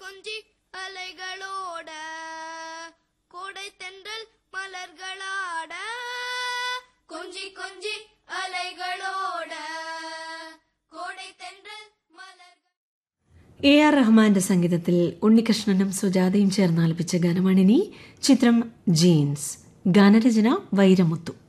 கொஞ்சி அலைகளோட கோடை தென்றல் மலர்களாட கொஞ்சி கொஞ்சி அலைகளோட கோடை தென்றல் മലർ. AR റഹ്മാന്റെ സംഗീതത്തിൽ ഉണ്ണികൃഷ്ണനും സുജാതയും ചേർന്ന് ആലപിച്ച ഗാനമാണിനി. ചിത്രം ജീൻസ്. ഗാനരചന വൈരമുത്തു.